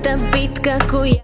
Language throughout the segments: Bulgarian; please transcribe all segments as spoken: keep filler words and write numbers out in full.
Последната битка, коя...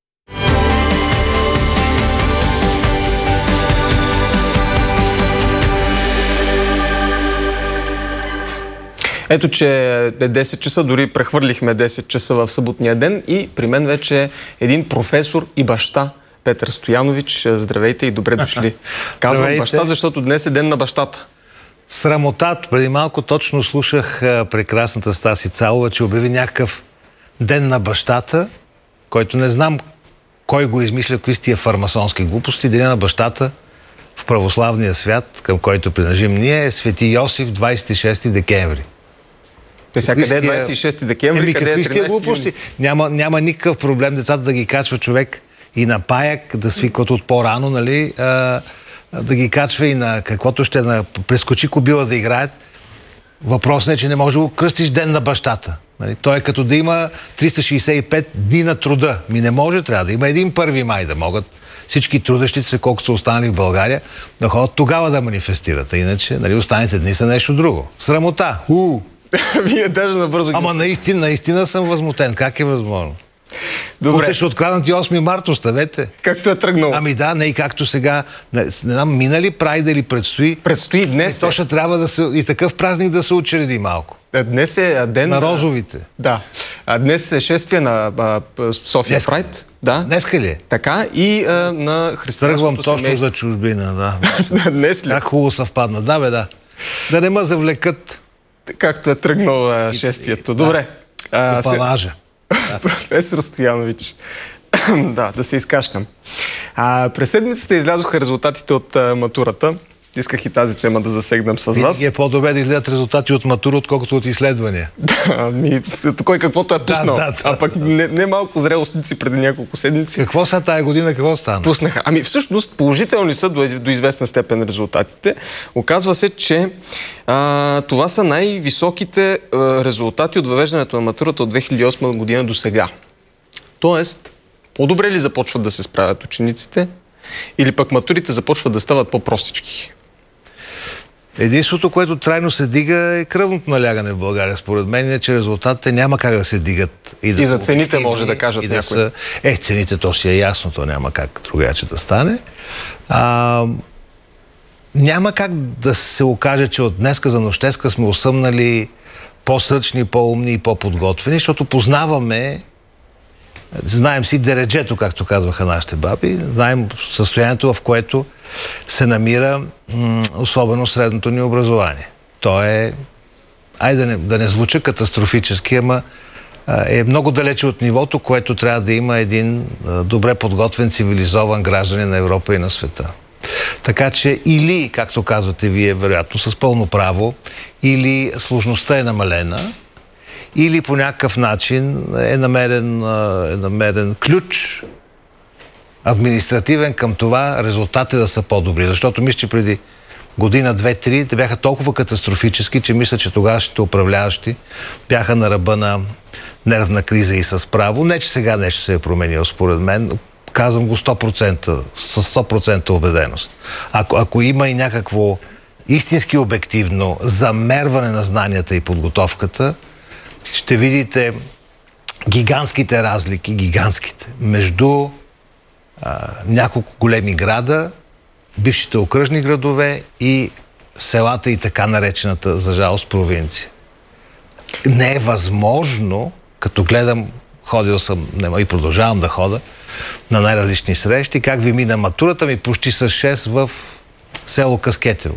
Ето, че е десет часа, дори прехвърлихме десет часа в съботния ден и при мен вече е един професор и баща, Петър Стоянович. Здравейте и добре дошли. Казвам Здравейте. Баща, защото днес е ден на бащата. Срамота. Преди малко точно слушах а, прекрасната Стаси Цалова, че обяви някакъв ден на бащата, който не знам кой го измисля, кои с тия фармасонски глупости. Деня на бащата в православния свят, към който принадлежим ние, е Свети Йосиф, двадесет и шести декември. Те сега къде е двадесет и шести декември, Еми, къде е тринадесети юни? Няма, няма никакъв проблем децата да ги качва човек и на паяк, да свикват от по-рано, нали, а, да ги качва и на каквото ще на прескочи кобила да играят. Въпросът е, че не може да го кръстиш ден на бащата. Нали? Той е като да има триста шейсет и пет дни на труда. Ми не може, трябва да има един първи май, да могат всички трудещите се, колкото са останали в България, да ходят тогава да манифестират. Иначе, нали, останалите дни са нещо друго. Срамота! У! Вие даже набързо ги... Ама наистина, наистина съм възмутен. Как е възможно? Добре. Утре ще откраднат и осми март, оставете. Както е тръгнало. Ами да, не и както сега. Не знам, минали прайд или предстои? Предстои днес. И то ще трябва да се, и такъв празник да се учреди малко. Днес е ден... На розовите. Да. А днес е шествие на а, София Днес... Прайд. Да. Днеска ли е? Така и а, на християнското Тръгвам точно семейство. за чужбина, да. Днес ли? Как хубаво съвпадна. Да, бе, да. Да не ме завлекат. Както е тръгнало шествието. Добре. Да. Палажа. Да. Професор Стоянович. Да, да се изкашкам. А, през седмицата излязоха резултатите от а, матурата. Исках и тази тема да засегнем с вас. Винаги е по-добре да изгледат резултати от матура, отколкото от изследвания. Да, ми, кой каквото е пуснал. Да, да, да, а пък не, не малко зрелостници преди няколко седмици. Какво са тая година, какво стана? Пуснаха. Ами всъщност положителни са до, до известна степен резултатите. Оказва се, че а, това са най-високите а, резултати от въвеждането на матурата от две хиляди и осма година до сега. Тоест, по-добре ли започват да се справят учениците, или пък матурите започват да стават по-простички? Единството, което трайно се дига, е кръвното налягане в България. Според мен е, че резултатите няма как да се дигат. И, да и за цените може да кажат да някой. Са... Е, цените то си е ясно, то няма как другаче да стане. А, няма как да се окаже, че от днеска за нощеска сме осъмнали по-сръчни, по-умни и по-подготвени, защото познаваме, знаем си дереджето, както казваха нашите баби, знаем състоянието, в което се намира м- особено средното ни образование. То е, айде да не, да не звуча катастрофически, ама е много далече от нивото, което трябва да има един а, добре подготвен, цивилизован гражданин на Европа и на света. Така че или, както казвате вие, вероятно с пълно право, или сложността е намалена, или по някакъв начин е намерен, е намерен ключ административен към това резултатите да са по-добри. Защото мисля, че преди година, две, три, те бяха толкова катастрофически, че мисля, че тогавашните управляващи бяха на ръба на нервна криза и с право. Не, че сега нещо се е променило, според мен. Казвам го сто процента, с сто процента убеденост. Ако, ако има и някакво истински обективно замерване на знанията и подготовката, ще видите гигантските разлики, гигантските, между а, няколко големи града, бившите окръжни градове и селата и така наречената, за жалост, провинция. Не е възможно, като гледам, ходил съм и продължавам да хода на най-различни срещи, как ви мина матурата ми почти с шест в село Каскетево.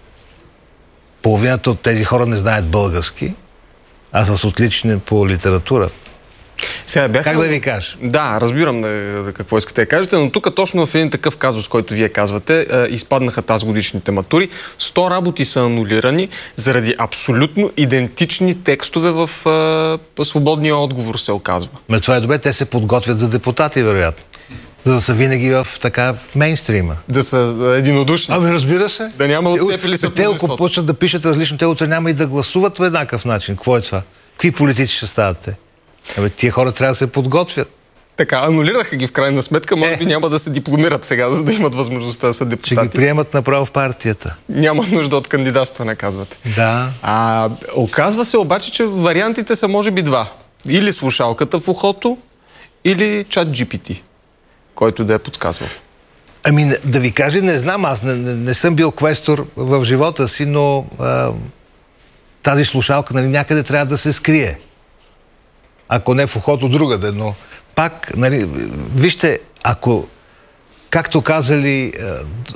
Половината от тези хора не знаят български, а с отлични по литература. Сега бях... Как да ви кажа? Да, разбирам да, какво искате да кажете, но тук точно в един такъв казус, който вие казвате, е, изпаднаха тази годишните матури. сто работи са анулирани заради абсолютно идентични текстове в е, свободния отговор, се оказва. Ме, това е добре, те се подготвят за депутати, вероятно. За да са винаги в така мейнстрима. Да са единодушни. Ами разбира се. Да няма отцепили се от мнозинството. Те, ако почват да пишат различно, те утре няма и да гласуват по еднакъв начин. Какво е това? Какви политици ще стават те? Абе, тия хора трябва да се подготвят. Така, анулираха ги в крайна сметка, може би е. няма да се дипломират сега, за да имат възможността да са депутати. Ще ги приемат направо в партията. Няма нужда от кандидатстване, казвате. Да. А, оказва се обаче, че вариантите са може би два. Или слушалката в ухото, или чат Джи Пи Ти, който да е подсказвал? Ами да ви кажа, не знам, аз не, не, не съм бил квестор в живота си, но а, тази слушалка, нали, някъде трябва да се скрие. Ако не в ухото другаде, но пак, нали, вижте, ако, както казали а,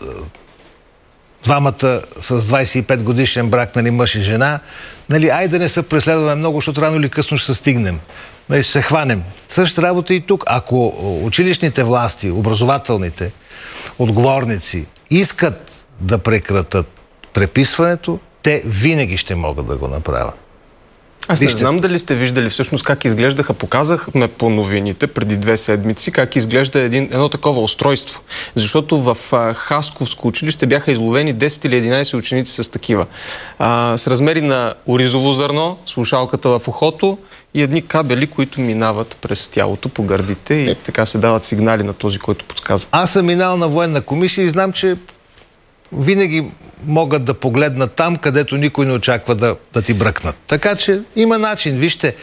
двамата с двайсет и пет годишен брак, нали, мъж и жена, нали, айде да не се преследваме много, защото рано или късно ще се стигнем. Нали, ще се хванем. Същата работа и тук. Ако училищните власти, образователните отговорници искат да прекратат преписването, те винаги ще могат да го направят. Аз не знам дали сте виждали всъщност как изглеждаха. Показахме по новините преди две седмици как изглежда един, едно такова устройство. Защото в а, Хасковско училище бяха изловени десет или единайсет ученици с такива. А, с размери на оризово зърно, слушалката в ухото и едни кабели, които минават през тялото по гърдите и така се дават сигнали на този, който подсказва. Аз съм минал на военна комисия и знам, че винаги могат да погледнат там, където никой не очаква да, да ти бръкнат. Така че има начин. Вижте,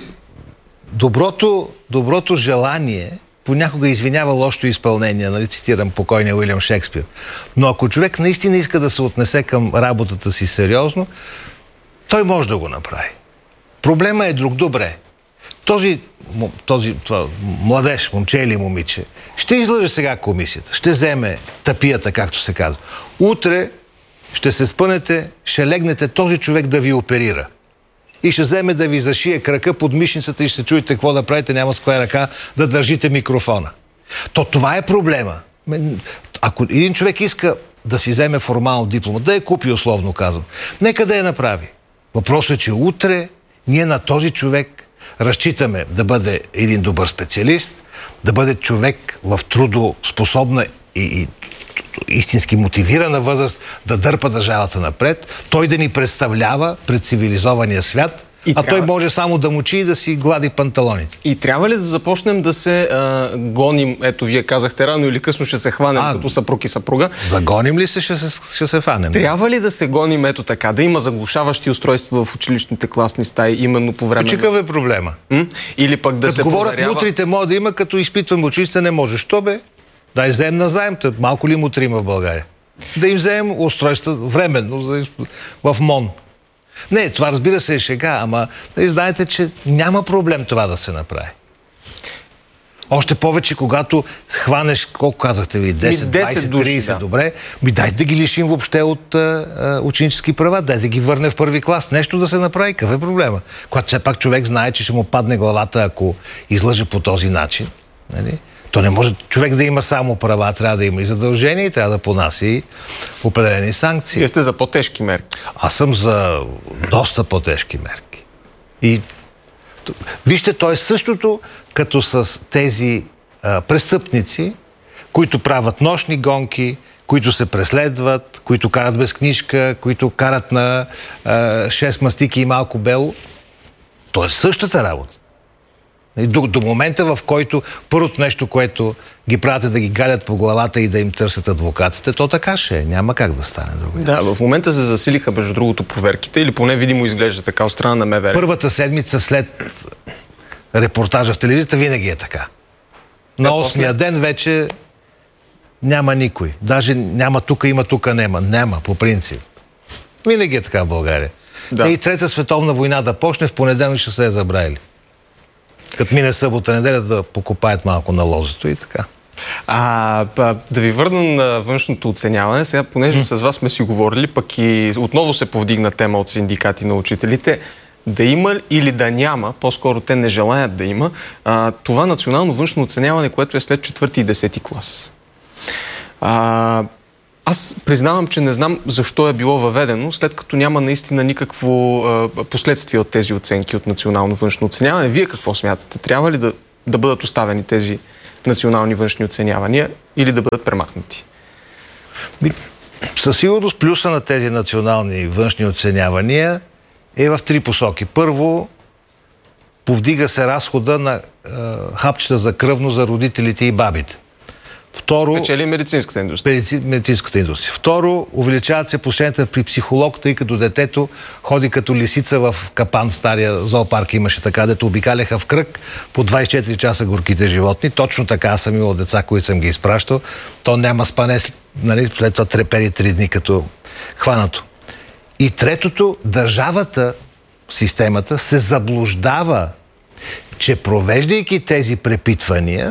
доброто, доброто желание понякога извинява лошото изпълнение, нали, цитирам покойния Уилям Шекспир. Но ако човек наистина иска да се отнесе към работата си сериозно, той може да го направи. Проблема е друг. Добре. Този, този това, младеж, момче или момиче, ще излъже сега комисията, ще вземе тапията, както се казва. Утре ще се спънете, ще легнете този човек да ви оперира. И ще вземе да ви зашие крака под мишницата и ще чуете какво да правите, няма с коя ръка да държите микрофона. То това е проблема. Ако един човек иска да си вземе формално диплома, да я купи, условно казвам, нека да я направи. Въпросът е, че утре ние на този човек разчитаме да бъде един добър специалист, да бъде човек в трудоспособна и, и истински мотивирана възраст да дърпа държавата напред, той да ни представлява пред цивилизования свят, и а трябва... той може само да мучи и да си глади панталоните. И трябва ли да започнем да се а, гоним, ето вие казахте рано или късно ще се хванем а, като съпруг и съпруга? Загоним ли се, ще се, ще се хванем? Трябва ли да се гоним ето така, да има заглушаващи устройства в училищните класни стаи, именно по време? Какъв е проблема? М? Или пък да като се говорят, проверява... мутрите може да има, като изпитвам училище, не може. Що бе? Дай взем назаем, малко ли мутри има в България? Да им вземем устройства временно в МОН. Не, това разбира се е шега, ама нали, знаете, че няма проблем това да се направи. Още повече, когато хванеш, колко казахте ви, десет, двайсет, трийсет, да. Добре, ми дай да ги лишим въобще от а, ученически права, дай да ги върне в първи клас. Нещо да се направи, какъв е проблема? Когато все пак човек знае, че ще му падне главата, ако излъже по този начин, нали? То не може човек да има само права, трябва да има и задължения и трябва да понася и определени санкции. Вие сте за по-тежки мерки. Аз съм за доста по-тежки мерки. И вижте, то е същото като с тези а, престъпници, които правят нощни гонки, които се преследват, които карат без книжка, които карат на а, шест мастики и малко бело. То е същата работа. До, до момента, в който първото нещо, което ги правят е да ги галят по главата и да им търсят адвокатите, то така ще е. Няма как да стане друго. Да, в момента се засилиха, между другото, проверките, или поне видимо изглежда така от страна на МВР. Първата седмица след репортажа в телевизията винаги е така. На осмия ден вече няма никой. Даже няма тук, има тук, няма. Няма, по принцип. Винаги е така в България. Да. И трета световна война да почне, в понеделник ще се е забравили. Като мине събота, неделя да покопаят малко на лозето и така. А, да ви върна на външното оценяване. Сега, понеже mm. с вас сме си говорили, пък и отново се повдигна тема от синдикати на учителите, да има или да няма, по-скоро те не желаят да има, а, това национално външно оценяване, което е след четвърти и десети клас. А, Аз признавам, че не знам защо е било въведено, след като няма наистина никакво а, последствие от тези оценки от национално външно оценяване. Вие какво смятате? Трябва ли да, да бъдат оставени тези национални външни оценявания или да бъдат премахнати? Със сигурност плюса на тези национални външни оценявания е в три посоки. Първо, повдига се разхода на е, хапчета за кръвно за родителите и бабите. Второ, печели медицинската индустрия. Медицинската индустрия. Второ, увеличават се посещенията при психолог, тъй като детето ходи като лисица в капан. Стария зоопарк имаше така, дето обикаляха в кръг по двайсет и четири часа горките животни. Точно така аз съм имал деца, които съм ги изпращал. То няма спане, нали, след това трепери три дни като хванато. И третото, държавата, системата се заблуждава, че провеждайки тези препитвания,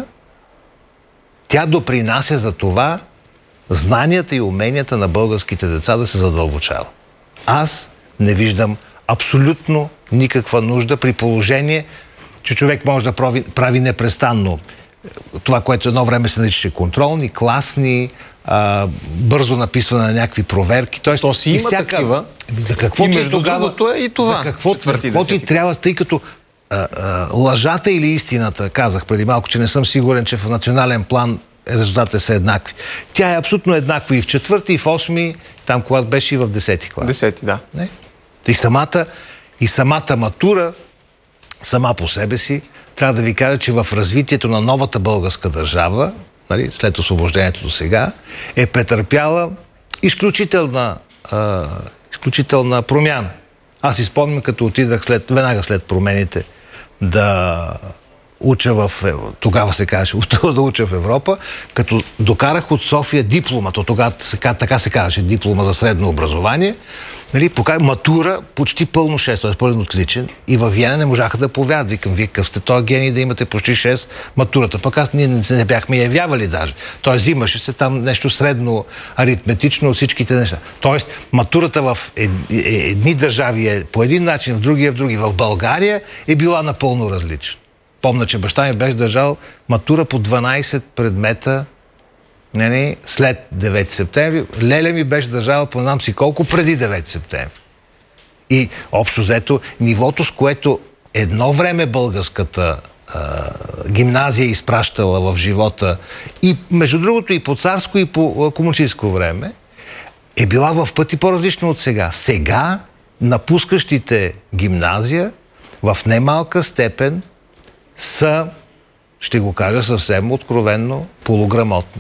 тя допринася за това знанията и уменията на българските деца да се задълбочават. Аз не виждам абсолютно никаква нужда, при положение, че човек може да прави, прави непрестанно това, което едно време се наричаше контролни, класни, а, бързо написване на някакви проверки. Тоест, То си има всяка... такива. За какво и ти между тогава... другото е и това. За какво, какво ти трябва, тъй като а, а, лъжата или истината, казах преди малко, че не съм сигурен, че в национален план резултатите са еднакви. Тя е абсолютно еднаква и в четвърти, и в осми, там когато беше и в десети клас. Десети, да. Не? И самата, и самата матура, сама по себе си, трябва да ви кажа, че в развитието на новата българска държава, нали, след освобождението до сега, е претърпяла изключителна, а, изключителна промяна. Аз си спомням, като отидах след, веднага след промените да уча в... Тогава се казваше, да уча в Европа, като докарах от София диплома, то тогава така се казваше, диплома за средно образование, нали, пока матура почти пълно шест, т.е. пълен отличен, и във Виена не можаха да повярват. Викам, вие къв сте този гений да имате почти шест матурата. Пък аз ние не, не бяхме явявали даже. Т.е. взимаше се там нещо средно аритметично от всичките неща. Т.е. матурата в ед, едни държави е по един начин, в други е в други. В България е била напълно различна. Помня, че баща ми беше държал матура по дванайсет предмета, не, не, след девети септември. Леля ми беше държала по знам си колко преди девети септември. И общо взето нивото, с което едно време българската а, гимназия изпращала в живота, и между другото и по царско, и по комунистическо време, е била в пъти по-различно от сега. Сега напускащите гимназия в немалка степен са, ще го кажа съвсем откровенно, полуграмотни.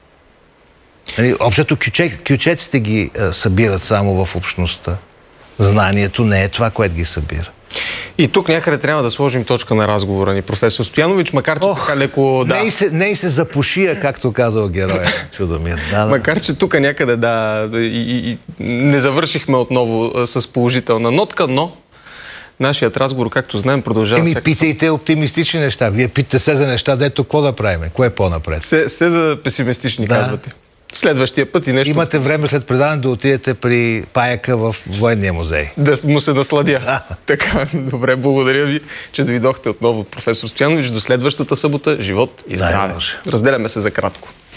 Нали, общото кючет, кючеците ги а, събират само в общността. Знанието не е това, което ги събира. И тук някъде трябва да сложим точка на разговора ни, професор Стоянович, макар че Ох, така леко... Да. Не и се, не и се запушия, както казал героя. Чудомир. Да, да. Макар че тук някъде, да, и, и, и не завършихме отново а, с положителна нотка, но нашият разговор, както знаем, продължава. Еми, питайте съ... оптимистични неща. Вие питате се за неща, дето какво да правим? Кое е по-напред? Се, се за песимистични, да, казвате. Следващия път и нещо... Имате време след предаване да отидете при Паяка в Военния музей. Да му се насладя. Да. Така, добре, благодаря ви, че дойдохте отново от професор Стоянович. До следващата събота. Живот и здраве. Да, разделяме се за кратко.